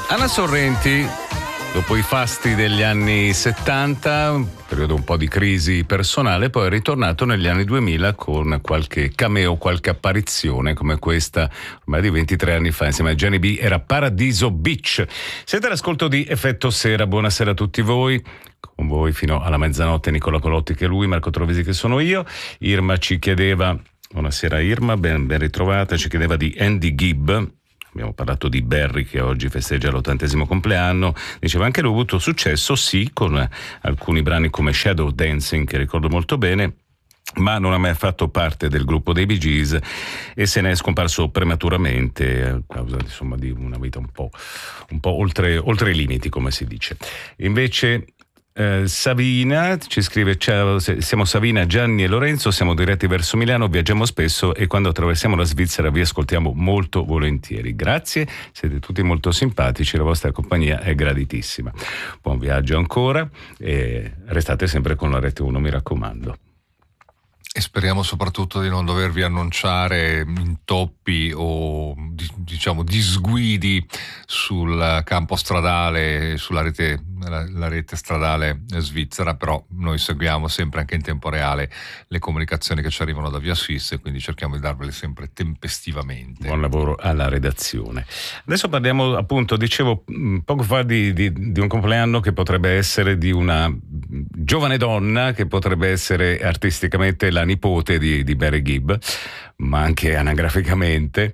Anna Sorrenti, dopo i fasti degli anni 70, un periodo un po' di crisi personale, poi è ritornato negli anni 2000 con qualche cameo, qualche apparizione come questa, ormai di 23 anni fa, insieme a Gianni B. Era Paradiso Beach. Siete all'ascolto di Effetto Sera, buonasera a tutti voi. Con voi fino alla mezzanotte Nicola Colotti che è lui, Marco Trovisi che sono io. Irma ci chiedeva, buonasera Irma, ben ritrovata, ci chiedeva di Andy Gibb. Abbiamo parlato di Barry che oggi festeggia l'80° compleanno. Diceva anche lui ha avuto successo, sì, con alcuni brani come Shadow Dancing, che ricordo molto bene, ma non ha mai fatto parte del gruppo dei Bee Gees e se ne è scomparso prematuramente a causa insomma di una vita un po' oltre i limiti, come si dice. Invece Savina ci scrive: ciao, siamo Savina, Gianni e Lorenzo, siamo diretti verso Milano, viaggiamo spesso e quando attraversiamo la Svizzera vi ascoltiamo molto volentieri. Grazie, siete tutti molto simpatici, la vostra compagnia è graditissima. Buon viaggio ancora e restate sempre con la Rete 1, mi raccomando. E speriamo soprattutto di non dovervi annunciare intoppi o diciamo disguidi sul campo stradale, sulla rete, la rete stradale svizzera, però noi seguiamo sempre anche in tempo reale le comunicazioni che ci arrivano da Via Swiss e quindi cerchiamo di darvele sempre tempestivamente. Buon lavoro alla redazione. Adesso parliamo, appunto, dicevo poco fa di un compleanno che potrebbe essere di una giovane donna, che potrebbe essere artisticamente la nipote di Barry Gibb, ma anche anagraficamente.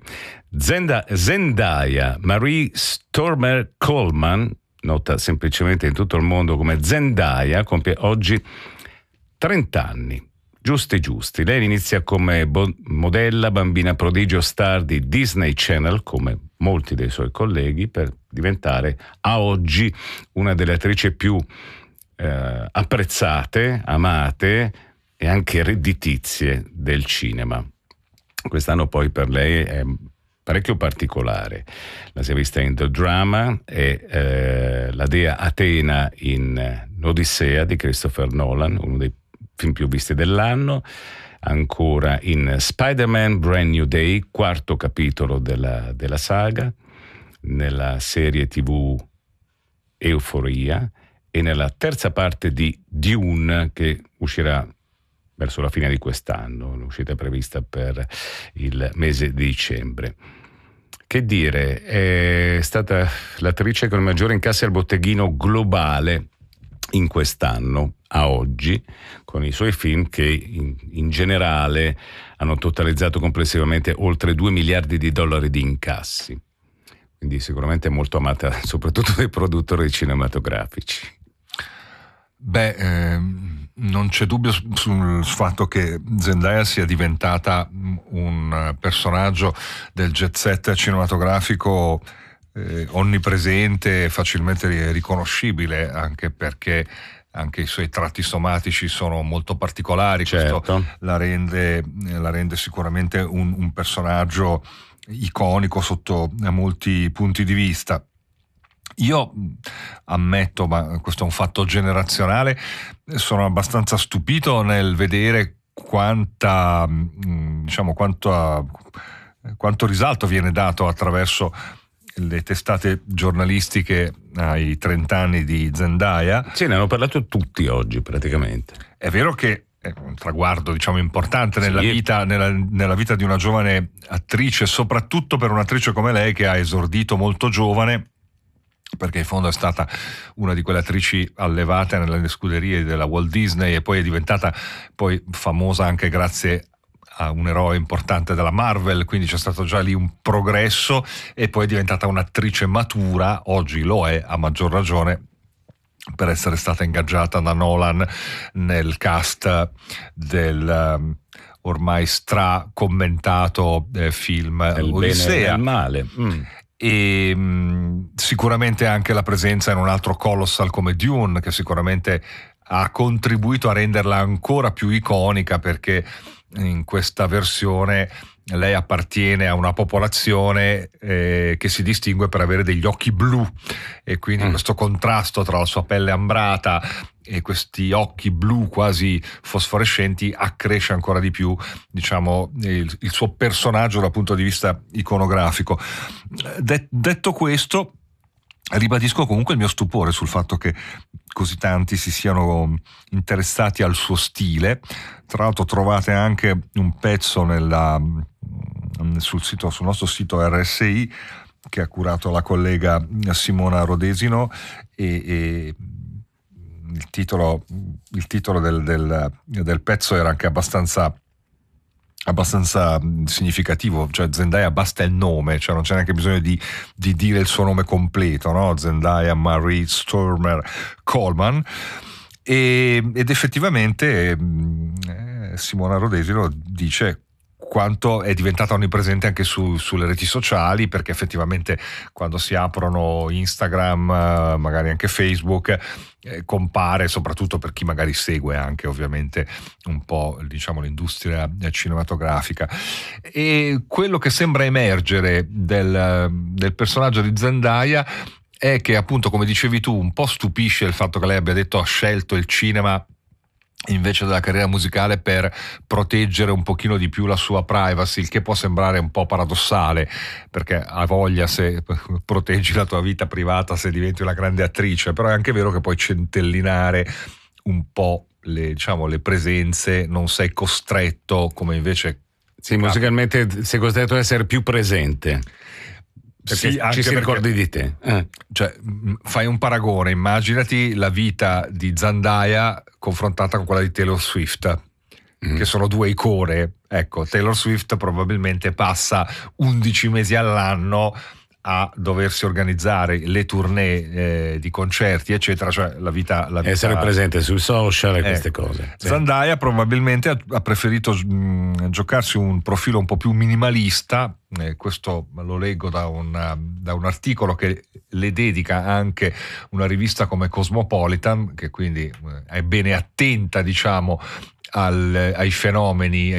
Zendaya Marie Stormer Coleman, nota semplicemente in tutto il mondo come Zendaya, compie oggi 30 anni. Giusti. Lei inizia come modella, bambina prodigio, star di Disney Channel, come molti dei suoi colleghi, per diventare a oggi una delle attrici più apprezzate, amate e anche redditizie del cinema. Quest'anno poi per lei è parecchio particolare. La si è vista in The Drama e la dea Atena in Odissea di Christopher Nolan, uno dei film più visti dell'anno, ancora in Spider-Man Brand New Day, quarto capitolo della saga, nella serie TV Euforia e nella terza parte di Dune che uscirà verso la fine di quest'anno, l'uscita è prevista per il mese di dicembre. Che dire, è stata l'attrice con il maggiore incassi al botteghino globale in quest'anno, a oggi, con i suoi film che in generale hanno totalizzato complessivamente oltre $2 miliardi di incassi. Quindi sicuramente molto amata soprattutto dai produttori cinematografici. Non c'è dubbio sul fatto che Zendaya sia diventata un personaggio del jet set cinematografico onnipresente, facilmente riconoscibile, anche perché anche i suoi tratti somatici sono molto particolari. Certo. Questo la rende sicuramente un personaggio iconico sotto molti punti di vista. Io ammetto, ma questo è un fatto generazionale, sono abbastanza stupito nel vedere quanto risalto viene dato attraverso le testate giornalistiche ai 30 anni di Zendaya. Sì, ne hanno parlato tutti oggi praticamente. È vero che è un traguardo, importante nella vita di una giovane attrice, soprattutto per un'attrice come lei che ha esordito molto giovane, perché in fondo è stata una di quelle attrici allevate nelle scuderie della Walt Disney e poi è diventata poi famosa anche grazie a un eroe importante della Marvel, quindi c'è stato già lì un progresso e poi è diventata un'attrice matura, oggi lo è a maggior ragione per essere stata ingaggiata da Nolan nel cast del ormai stracommentato film Odissea. Bene e il male. E sicuramente anche la presenza in un altro colossal come Dune, che sicuramente ha contribuito a renderla ancora più iconica, perché in questa versione lei appartiene a una popolazione che si distingue per avere degli occhi blu e quindi questo contrasto tra la sua pelle ambrata e questi occhi blu quasi fosforescenti accresce ancora di più, diciamo, il suo personaggio dal punto di vista iconografico. Detto questo, Ribadisco comunque il mio stupore sul fatto che così tanti si siano interessati al suo stile. Tra l'altro trovate anche un pezzo sul nostro sito RSI, che ha curato la collega Simona Rodesino, e il titolo del pezzo era anche abbastanza significativo, cioè Zendaya basta il nome, cioè non c'è neanche bisogno di dire il suo nome completo, no? Zendaya Marie Stormer Coleman, ed effettivamente Simona Rodesino dice quanto è diventata onnipresente anche sulle reti sociali, perché effettivamente quando si aprono Instagram, magari anche Facebook, compare, soprattutto per chi magari segue anche ovviamente un po', diciamo, l'industria cinematografica. E quello che sembra emergere del personaggio di Zendaya è che, appunto, come dicevi tu, un po' stupisce il fatto che lei abbia detto ha scelto il cinema invece della carriera musicale per proteggere un pochino di più la sua privacy, il che può sembrare un po' paradossale, perché ha voglia se proteggi la tua vita privata se diventi una grande attrice, però è anche vero che puoi centellinare un po' le presenze, non sei costretto come invece... Sì, musicalmente sei costretto ad essere più presente. Perché sì, ci si ricordi di te. Cioè, fai un paragone, immaginati la vita di Zendaya confrontata con quella di Taylor Swift, che sono due icone. Ecco, Taylor Swift probabilmente passa 11 mesi all'anno a doversi organizzare le tournée di concerti, eccetera, cioè la vita essere presente sui social e queste cose. Sì. Zendaya probabilmente ha preferito giocarsi un profilo un po' più minimalista, questo lo leggo da un articolo che le dedica anche una rivista come Cosmopolitan, che quindi è bene attenta, diciamo, ai fenomeni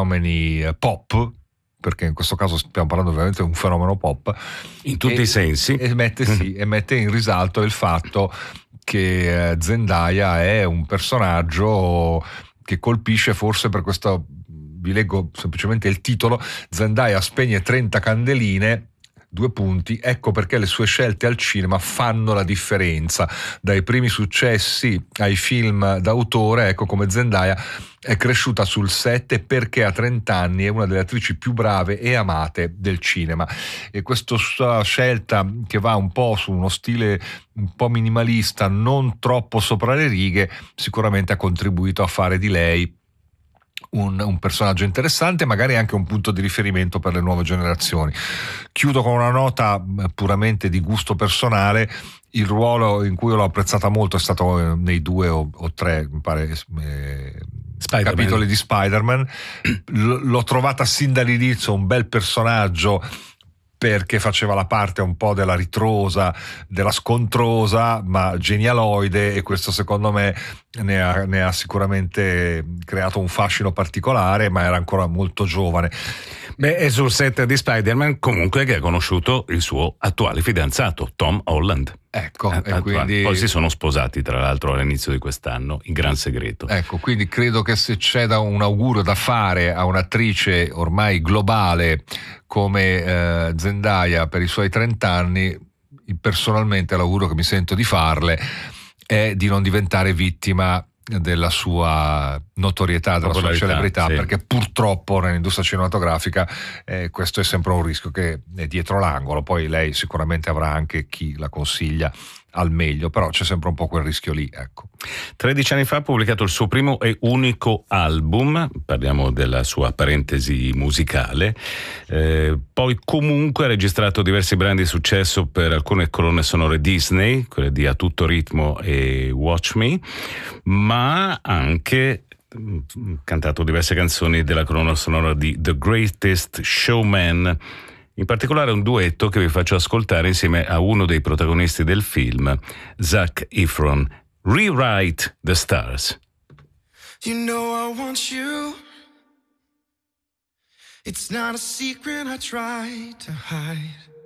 pop, perché in questo caso stiamo parlando veramente di un fenomeno pop in tutti i sensi, e mette in risalto il fatto che Zendaya è un personaggio che colpisce, forse per questo vi leggo semplicemente il titolo: Zendaya spegne 30 candeline, ecco perché le sue scelte al cinema fanno la differenza. Dai primi successi ai film d'autore, ecco come Zendaya è cresciuta sul set, e perché a 30 anni è una delle attrici più brave e amate del cinema. E questa sua scelta, che va un po' su uno stile un po' minimalista, non troppo sopra le righe, sicuramente ha contribuito a fare di lei un personaggio interessante, magari anche un punto di riferimento per le nuove generazioni. Chiudo con una nota puramente di gusto personale: il ruolo in cui l'ho apprezzata molto è stato nei 2 o 3, mi pare, capitoli di Spider-Man. L'ho trovata sin dall'inizio un bel personaggio, perché faceva la parte un po' della ritrosa, della scontrosa, ma genialoide, e questo secondo me ne ha sicuramente creato un fascino particolare, ma era ancora molto giovane. Beh, è sul set di Spider-Man comunque che ha conosciuto il suo attuale fidanzato, Tom Holland. Ecco, e quindi... Poi si sono sposati, tra l'altro, all'inizio di quest'anno, in gran segreto. Ecco, quindi credo che se c'è un augurio da fare a un'attrice ormai globale come Zendaya per i suoi 30 anni, personalmente l'augurio che mi sento di farle è di non diventare vittima della sua notorietà, della sua celebrità, sì. Perché purtroppo nell'industria cinematografica questo è sempre un rischio che è dietro l'angolo. Poi lei sicuramente avrà anche chi la consiglia al meglio, però c'è sempre un po' quel rischio lì, ecco. 13 anni fa ha pubblicato il suo primo e unico album, parliamo della sua parentesi musicale, poi comunque ha registrato diversi brani di successo per alcune colonne sonore Disney, quelle di A Tutto Ritmo e Watch Me, ma anche cantato diverse canzoni della colonna sonora di The Greatest Showman, in particolare un duetto che vi faccio ascoltare insieme a uno dei protagonisti del film, Zac Efron, Rewrite the Stars. You know I want you. It's not a secret I try to hide.